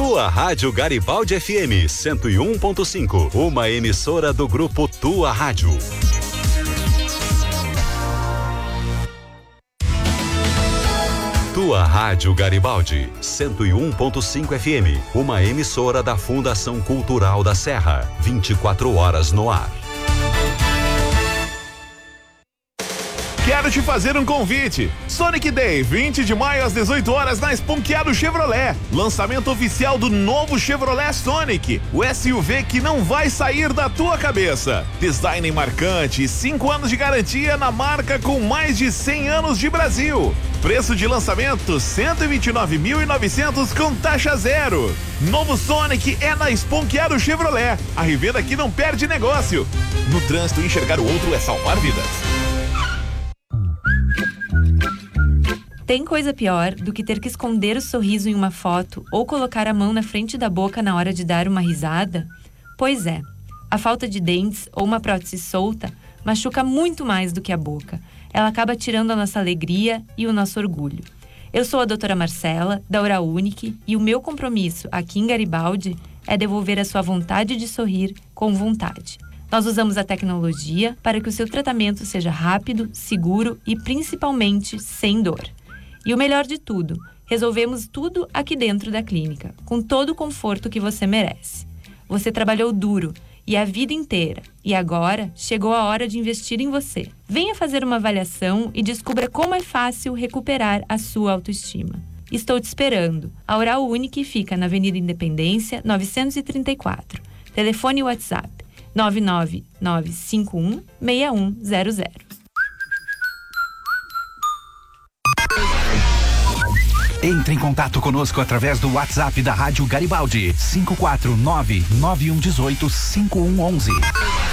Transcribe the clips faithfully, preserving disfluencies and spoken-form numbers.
Tua Rádio Garibaldi F M cento e um ponto cinco, uma emissora do grupo Tua Rádio. Tua Rádio Garibaldi cento e um ponto cinco F M, uma emissora da Fundação Cultural da Serra, vinte e quatro horas no ar. Quero te fazer um convite. Sonic Day, vinte de maio às dezoito horas na Esponqueado Chevrolet. Lançamento oficial do novo Chevrolet Sonic, o S U V que não vai sair da tua cabeça. Design marcante e cinco anos de garantia na marca com mais de cem anos de Brasil. Preço de lançamento cento e vinte e nove mil e novecentos com taxa zero. Novo Sonic é na Esponqueado Chevrolet. A revenda que não perde negócio. No trânsito, enxergar o outro é salvar vidas. Tem coisa pior do que ter que esconder o sorriso em uma foto ou colocar a mão na frente da boca na hora de dar uma risada? Pois é, a falta de dentes ou uma prótese solta machuca muito mais do que a boca. Ela acaba tirando a nossa alegria e o nosso orgulho. Eu sou a doutora Marcela, da Oral Unique, e o meu compromisso aqui em Garibaldi é devolver a sua vontade de sorrir com vontade. Nós usamos a tecnologia para que o seu tratamento seja rápido, seguro e principalmente sem dor. E o melhor de tudo, resolvemos tudo aqui dentro da clínica, com todo o conforto que você merece. Você trabalhou duro e a vida inteira, e agora chegou a hora de investir em você. Venha fazer uma avaliação e descubra como é fácil recuperar a sua autoestima. Estou te esperando. A Oral Unique fica na Avenida Independência, novecentos e trinta e quatro. Telefone e WhatsApp nove nove nove cinco um seis um zero zero. Entre em contato conosco através do WhatsApp da Rádio Garibaldi, cinco quatro nove nove um um oito cinco um um um.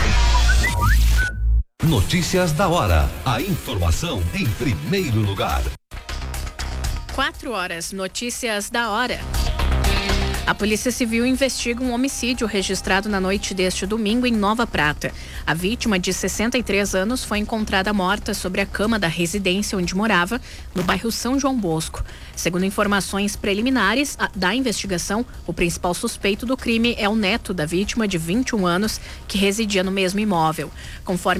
Notícias da hora. A informação em primeiro lugar. Quatro horas, notícias da hora. A Polícia Civil investiga um homicídio registrado na noite deste domingo em Nova Prata. A vítima, de sessenta e três anos, foi encontrada morta sobre a cama da residência onde morava, no bairro São João Bosco. Segundo informações preliminares da investigação, o principal suspeito do crime é o neto da vítima, de vinte e um anos, que residia no mesmo imóvel. Conforme